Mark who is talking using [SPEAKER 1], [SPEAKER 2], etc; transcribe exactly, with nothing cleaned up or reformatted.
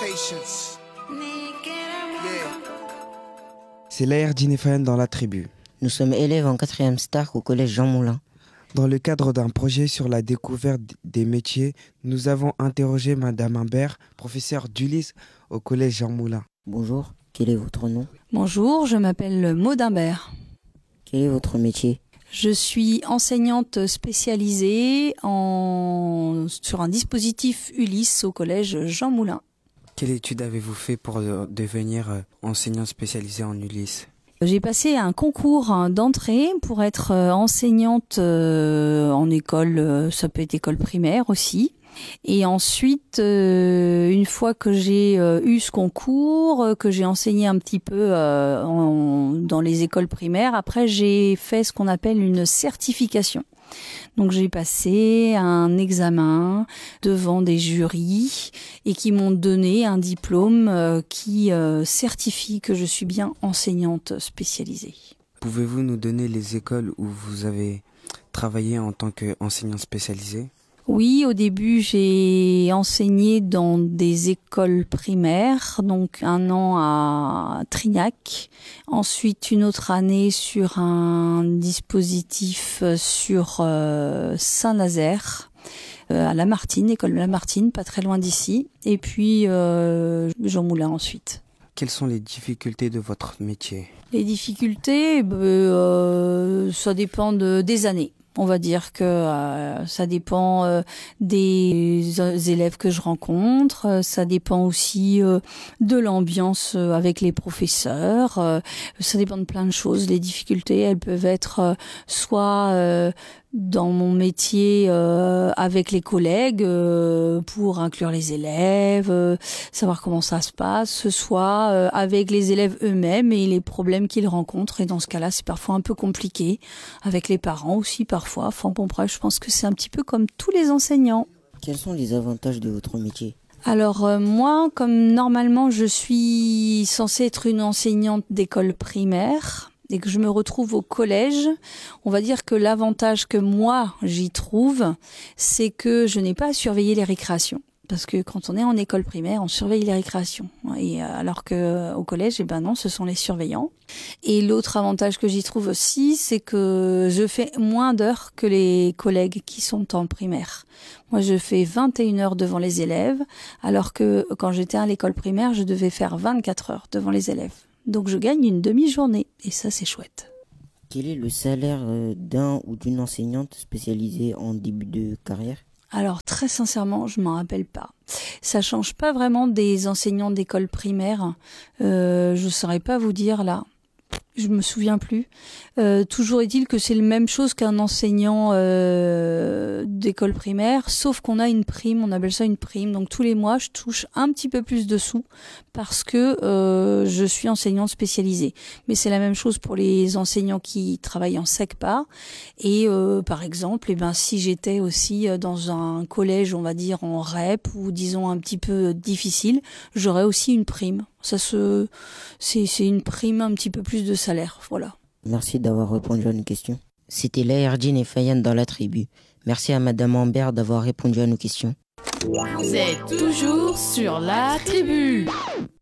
[SPEAKER 1] patience. Yeah.
[SPEAKER 2] C'est Layardine et Fayan dans la tribu.
[SPEAKER 3] Nous sommes élèves en quatrième Stark au collège Jean Moulin.
[SPEAKER 2] Dans le cadre d'un projet sur la découverte des métiers, nous avons interrogé Madame Imbert, professeure d'Ulysse au collège Jean Moulin.
[SPEAKER 3] Bonjour, quel est votre nom?
[SPEAKER 4] Bonjour, je m'appelle Maud Imbert.
[SPEAKER 3] Quel est votre métier?
[SPEAKER 4] Je suis enseignante spécialisée en... sur un dispositif Ulysse au collège Jean Moulin.
[SPEAKER 2] Quelle étude avez-vous fait pour euh, devenir euh, enseignant spécialisé en Ulysse?
[SPEAKER 4] J'ai passé un concours d'entrée pour être enseignante en école, ça peut être école primaire aussi. Et ensuite, une fois que j'ai eu ce concours, que j'ai enseigné un petit peu dans les écoles primaires, après j'ai fait ce qu'on appelle une certification. Donc j'ai passé un examen devant des jurys et qui m'ont donné un diplôme qui certifie que je suis bien enseignante spécialisée.
[SPEAKER 2] Pouvez-vous nous donner les écoles où vous avez travaillé en tant qu'enseignant spécialisé ?
[SPEAKER 4] Oui, au début, j'ai enseigné dans des écoles primaires, donc un an à Trignac, ensuite une autre année sur un dispositif sur euh, Saint-Nazaire, euh, à Lamartine, école Lamartine, pas très loin d'ici, et puis euh, Jean Moulin ensuite.
[SPEAKER 2] Quelles sont les difficultés de votre métier ?
[SPEAKER 4] Les difficultés, euh, ça dépend de, des années. On va dire que euh, ça dépend euh, des élèves que je rencontre, euh, ça dépend aussi euh, de l'ambiance euh, avec les professeurs, euh, ça dépend de plein de choses. Les difficultés, elles peuvent être euh, soit euh, dans mon métier euh, avec les collègues euh, pour inclure les élèves, euh, savoir comment ça se passe, soit euh, avec les élèves eux-mêmes et les problèmes qu'ils rencontrent. Et dans ce cas-là, c'est parfois un peu compliqué, avec les parents aussi parfois. Enfin bon, bref, je pense que c'est un petit peu comme tous les enseignants.
[SPEAKER 3] Quels sont les avantages de votre métier?
[SPEAKER 4] Alors euh, moi, comme normalement je suis censée être une enseignante d'école primaire, et que je me retrouve au collège, on va dire que l'avantage que moi j'y trouve, c'est que je n'ai pas à surveiller les récréations. Parce que quand on est en école primaire, on surveille les récréations. Et alors que au collège, eh ben non, ce sont les surveillants. Et l'autre avantage que j'y trouve aussi, c'est que je fais moins d'heures que les collègues qui sont en primaire. Moi, je fais vingt et une heures devant les élèves, alors que quand j'étais à l'école primaire, je devais faire vingt-quatre heures devant les élèves. Donc je gagne une demi-journée, et ça c'est chouette.
[SPEAKER 3] Quel est le salaire d'un ou d'une enseignante spécialisée en début de carrière?
[SPEAKER 4] Alors très sincèrement, je m'en rappelle pas. Ça change pas vraiment des enseignants d'école primaire. Euh, je saurais pas vous dire là. Je me souviens plus. Euh, toujours est-il que c'est la même chose qu'un enseignant euh, d'école primaire, sauf qu'on a une prime, on appelle ça une prime. Donc tous les mois, je touche un petit peu plus de sous parce que euh, je suis enseignante spécialisée. Mais c'est la même chose pour les enseignants qui travaillent en SECPA. Et euh, par exemple, eh ben si j'étais aussi dans un collège, on va dire en REP ou disons un petit peu difficile, j'aurais aussi une prime. Ça se, c'est, c'est une prime, un petit peu plus de salaire, voilà.
[SPEAKER 3] Merci d'avoir répondu à nos questions. C'était Layardine et Fayan dans la tribu. Merci à Madame Imbert d'avoir répondu à nos questions.
[SPEAKER 5] Vous êtes toujours sur la tribu.